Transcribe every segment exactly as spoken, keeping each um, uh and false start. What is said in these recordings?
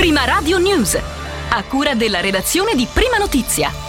Prima Radio News, a cura della redazione di Prima Notizia.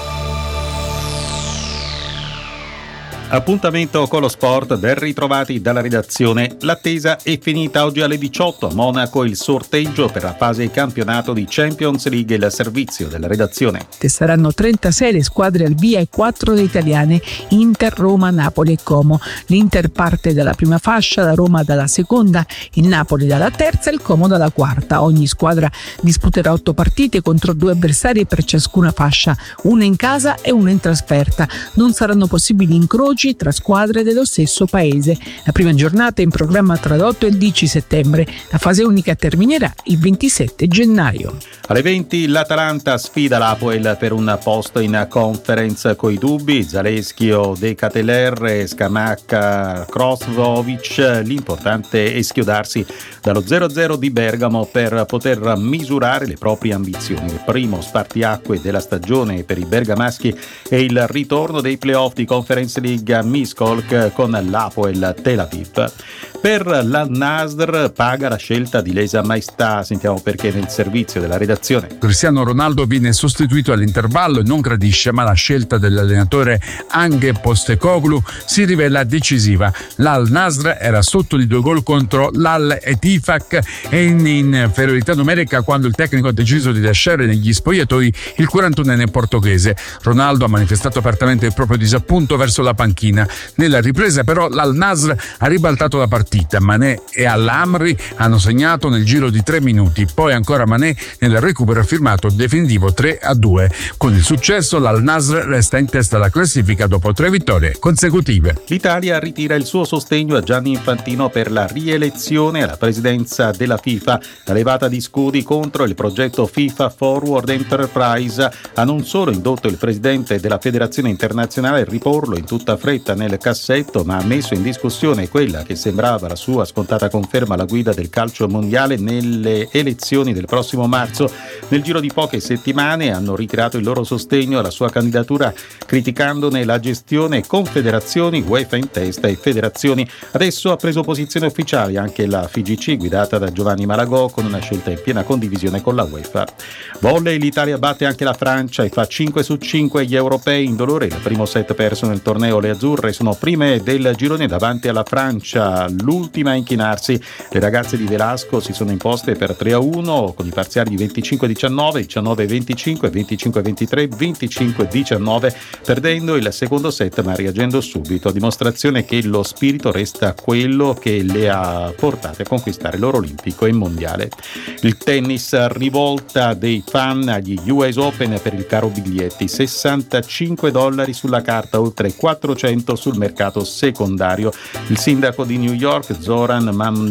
Appuntamento con lo sport, ben ritrovati dalla redazione. L'attesa è finita oggi alle diciotto a Monaco il sorteggio per la fase campionato di Champions League, il servizio della redazione. Saranno trentasei le squadre al via e quattro le italiane, Inter, Roma, Napoli e Como. L'Inter parte dalla prima fascia, la Roma dalla seconda, il Napoli dalla terza e il Como dalla quarta. Ogni squadra disputerà otto partite contro due avversari per ciascuna fascia, una in casa e una in trasferta. Non saranno possibili incroci tra squadre dello stesso paese. La prima giornata è in programma tra l'otto e il dieci settembre. La fase unica terminerà il ventisette gennaio. Alle venti l'Atalanta sfida l'Apoel per un posto in conference coi dubbi. Zaleschi, De Ketelaere, Scamacca, Krosvovic. L'importante è schiodarsi dallo zero a zero di Bergamo per poter misurare le proprie ambizioni. Il primo spartiacque della stagione per i bergamaschi è il ritorno dei playoff di Conference League a Miskolc con l'Apoel Tel Aviv. Per l'Al-Nasr paga la scelta di Lesa Maestà. Sentiamo perché nel servizio della redazione. Cristiano Ronaldo viene sostituito all'intervallo e non gradisce, ma la scelta dell'allenatore Ange Postecoglou si rivela decisiva. L'Al-Nasr era sotto di due gol contro l'Al-Etifak e in inferiorità numerica quando il tecnico ha deciso di lasciare negli spogliatoi il quarantunenne portoghese. Ronaldo ha manifestato apertamente il proprio disappunto verso la panchina. Nella ripresa però l'Al-Nasr ha ribaltato la partita. Mané e Al-Amri hanno segnato nel giro di tre minuti, poi ancora Mané nel recupero ha firmato il definitivo tre a due. Con il successo l'Al-Nasr resta in testa alla classifica dopo tre vittorie consecutive. L'Italia ritira il suo sostegno a Gianni Infantino per la rielezione alla presidenza della FIFA. La levata di scudi contro il progetto FIFA Forward Enterprise ha non solo indotto il presidente della federazione internazionale a riporlo in tutta fretta nel cassetto, ma ha messo in discussione quella che sembrava la sua scontata conferma alla guida del calcio mondiale nelle elezioni del prossimo marzo. Nel giro di poche settimane hanno ritirato il loro sostegno alla sua candidatura, criticandone la gestione con federazioni, UEFA in testa e federazioni. Adesso ha preso posizione ufficiale anche la F I G C guidata da Giovanni Malagò, con una scelta in piena condivisione con la UEFA. Volley, l'Italia batte anche la Francia e fa cinque su cinque agli europei in dolore. Il primo set perso nel torneo, le azzurre sono prime del girone davanti alla Francia, l'ultima a inchinarsi. Le ragazze di Velasco si sono imposte per tre a uno con i parziali di venticinque a diciannove, diciannove a venticinque, venticinque a ventitré, venticinque a diciannove, perdendo il secondo set ma reagendo subito, a dimostrazione che lo spirito resta quello che le ha portate a conquistare l'oro olimpico e mondiale. Il tennis, rivolta dei fan agli U S Open per il caro biglietti, sessantacinque dollari sulla carta, oltre quattrocento sul mercato secondario. Il sindaco di New York, Zoran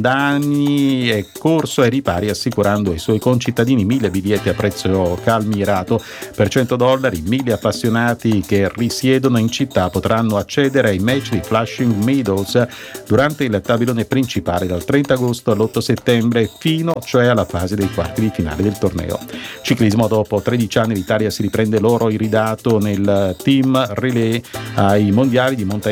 Mamdani, è corso ai ripari assicurando ai suoi concittadini mille biglietti a prezzo calmirato. Per cento dollari mille appassionati che risiedono in città potranno accedere ai match di Flushing Meadows durante il tabellone principale dal trenta agosto all'otto settembre, fino cioè alla fase dei quarti di finale del torneo. Ciclismo, dopo tredici anni l'Italia si riprende l'oro iridato nel team relay ai mondiali di montaña